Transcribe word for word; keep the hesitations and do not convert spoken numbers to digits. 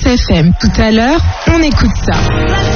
F M. Tout à l'heure, on écoute ça.